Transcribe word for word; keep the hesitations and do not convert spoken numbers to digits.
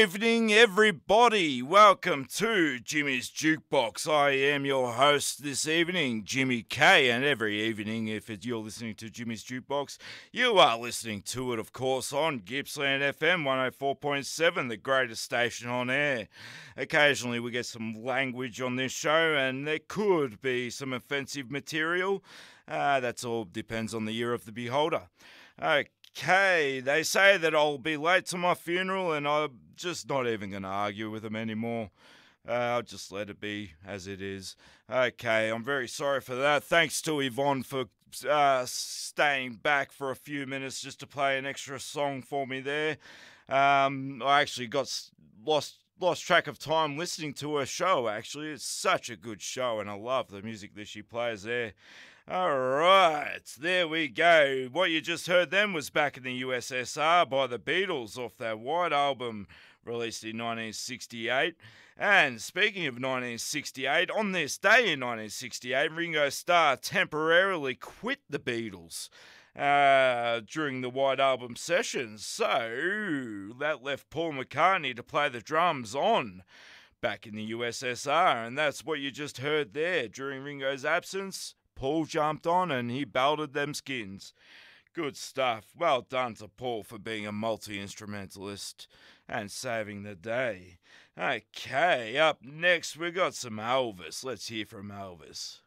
evening, everybody. Welcome to Jimmy's Jukebox. I am your host this evening, Jimmy K, and every evening, if you're listening to Jimmy's Jukebox, you are listening to it, of course, on Gippsland F M one oh four point seven, the greatest station on air. Occasionally we get some language on this show, and there could be some offensive material. Uh, that's all depends on the year of the beholder. Okay. Okay, they say that I'll be late to my funeral, and I'm just not even going to argue with them anymore. Uh, I'll just let it be as it is. Okay, I'm very sorry for that. Thanks to Yvonne for uh, staying back for a few minutes just to play an extra song for me there. Um, I actually got lost lost track of time listening to her show, actually. It's such a good show, and I love the music that she plays there. All right, there we go. What you just heard then was Back in the U S S R by the Beatles off their White Album released in nineteen sixty-eight. And speaking of nineteen sixty-eight, on this day in nineteen sixty-eight, Ringo Starr temporarily quit the Beatles uh, during the White Album sessions. So that left Paul McCartney to play the drums on Back in the U S S R. And that's what you just heard there. During Ringo's absence, Paul jumped on and he belted them skins. Good stuff. Well done to Paul for being a multi-instrumentalist and saving the day. Okay, up next we got some Elvis. Let's hear from Elvis.